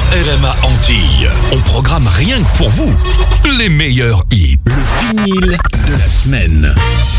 RMA Antilles, on programme rien que pour vous les meilleurs hits. Le vinyle de la semaine.